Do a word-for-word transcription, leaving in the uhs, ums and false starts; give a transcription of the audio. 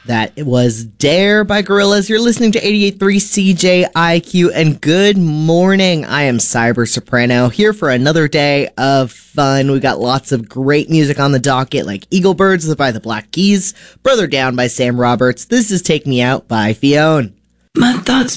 That was Dare by Gorillaz. You're listening to eighty-eight point three C J I Q, and good morning. I am Cyber Soprano, here for another day of fun. We got lots of great music on the docket, like Eagle Birds by the Black Keys, Brother Down by Sam Roberts. This is Take Me Out by Fionn. My thoughts